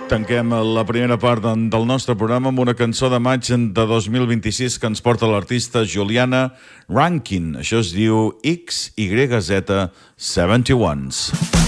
Tanquem la primera part del nostre programa amb una cançó de maig de 2026 que ens porta l'artista Juliana Rankin. Això es diu XYZ 71s.